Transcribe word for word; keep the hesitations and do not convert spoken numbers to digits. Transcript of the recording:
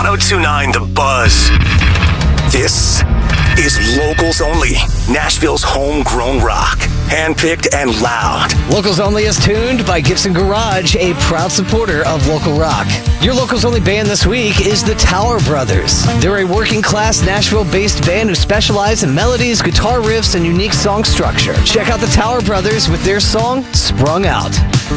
one oh two point nine The Buzz. This is Locals Only, Nashville's homegrown rock. Handpicked and loud. Locals Only is tuned by Gibson Garage, a proud supporter of local rock. Your Locals Only band this week is the Tower Brothers. They're a working-class Nashville-based band who specialize in melodies, guitar riffs, and unique song structure. Check out the Tower Brothers with their song, Sprung Out.